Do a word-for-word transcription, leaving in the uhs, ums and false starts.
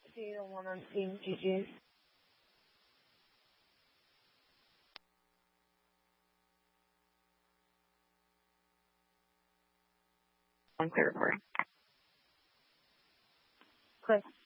So you don't want to team G Gs? Unclear recording. Click.